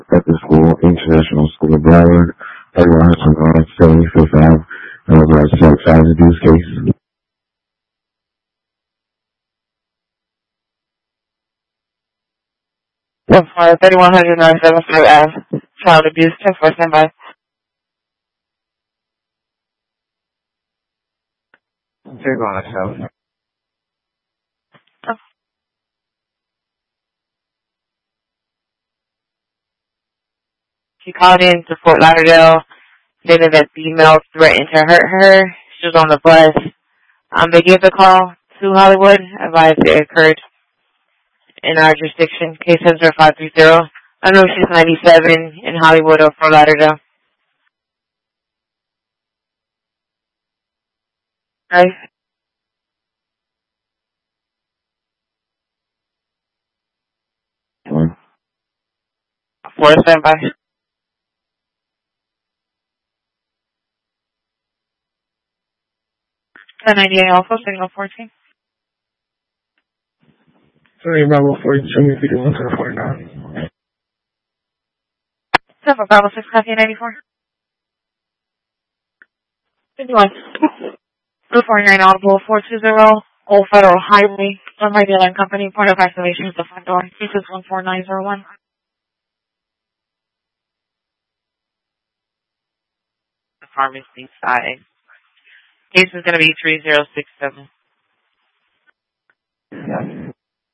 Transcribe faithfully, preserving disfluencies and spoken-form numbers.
at the school, International School of Broward, thirty-one hundred seventy-fifth Ave, in regards to a child abuse case. Yes, for thirty-one hundred North seventy-five Ave, child abuse, ten four standby. Take on itself. She called in to Fort Lauderdale, stated that the male threatened to hurt her. She was on the bus. Um, they gave the call to Hollywood, advised it occurred in our jurisdiction, case center five three zero. I know she's ninety-seven in Hollywood or Fort Lauderdale. Right? Four standby. ten ninety-eight Alpha, signal fourteen. Sorry, Bravo forty-two, me fifty-one to the forty-nine. Seven Bravo six, copy ninety-four. fifty-one. Blue forty-nine Audible four two zero, Old Federal Highway, Sun Radio Line Company, point of activation is the front door. This is one four nine zero one. The pharmacy side. Case is going to be three zero six seven.